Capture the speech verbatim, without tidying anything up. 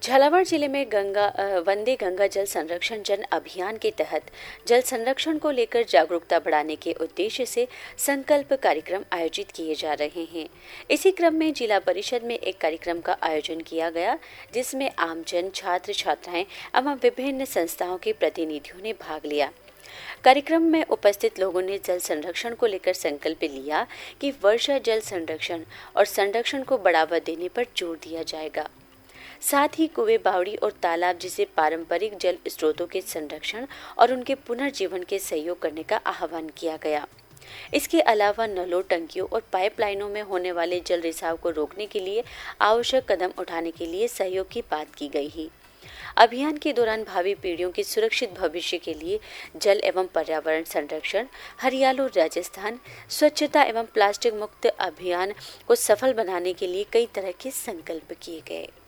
झालावाड़ जिले में गंगा अ, वंदे गंगा जल संरक्षण जन अभियान के तहत जल संरक्षण को लेकर जागरूकता बढ़ाने के उद्देश्य से संकल्प कार्यक्रम आयोजित किए जा रहे हैं। इसी क्रम में जिला परिषद में एक कार्यक्रम का आयोजन किया गया, जिसमें आमजन, छात्र छात्राएं एवं विभिन्न संस्थाओं के प्रतिनिधियों ने भाग लिया। कार्यक्रम में उपस्थित लोगों ने जल संरक्षण को लेकर संकल्प लिया कि वर्षा जल संरक्षण और संरक्षण को बढ़ावा देने पर जोर दिया जाएगा। साथ ही कुएं, बावड़ी और तालाब जैसे पारंपरिक जल स्रोतों के संरक्षण और उनके पुनर्जीवन के सहयोग करने का आह्वान किया गया। इसके अलावा नलों, टंकियों और पाइपलाइनों में होने वाले जल रिसाव को रोकने के लिए आवश्यक कदम उठाने के लिए सहयोग की बात की गई है। अभियान के दौरान भावी पीढ़ियों के सुरक्षित भविष्य के लिए जल एवं पर्यावरण संरक्षण, हरियालो राजस्थान, स्वच्छता एवं प्लास्टिक मुक्त अभियान को सफल बनाने के लिए कई तरह के संकल्प किए गए।